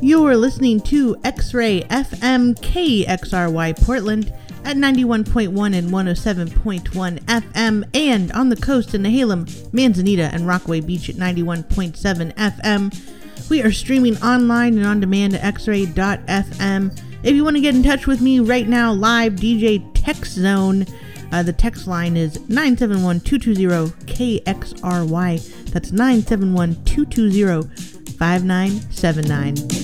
You're listening to X-Ray FM KXRY Portland at 91.1 and 107.1 FM, and on the coast in Nehalem, Manzanita, and Rockaway Beach at 91.7 FM. We are streaming online and on demand at xray.fm. If you want to get in touch with me right now, live DJ Text Zone, the text line is 971-220-KXRY. That's 971-220-5979.